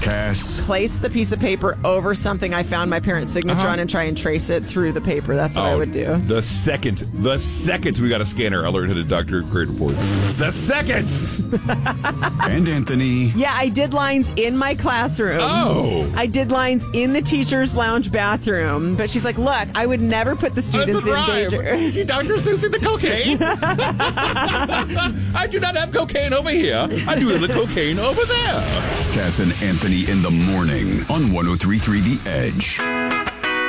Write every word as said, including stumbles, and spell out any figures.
Cass. Place the piece of paper over something I found my parents' signature Uh-huh. on and try and trace it through the paper. That's what I would do. The second, the second we got a scanner alert to Doctor Crate reports. The second! And Anthony. Yeah, I did lines in my classroom. Oh. I did lines in the teacher's lounge bathroom. But she's like, look, I would never put the students in danger. She Doctor Susie the cocaine. I do not have cocaine over here. I do have the cocaine over there. Cass and Anthony in the morning on one oh three point three The Edge.